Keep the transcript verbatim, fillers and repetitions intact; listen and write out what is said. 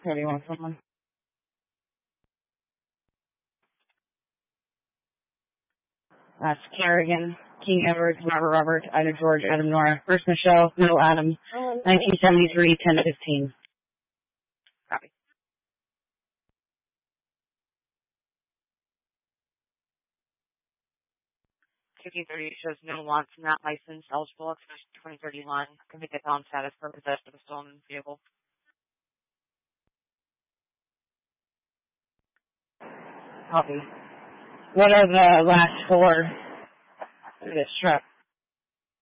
Where do you want someone? That's Kerrigan, King Edward, Robert Robert, Ida George, Adam Nora, First Michelle, Middle Adam, nineteen seventy-three, ten fifteen. Copy. fifteen thirty shows no wants, not licensed, eligible, expression twenty thirty-one, convicted felon status for possession of a stolen vehicle. Copy. What are the last four for this truck?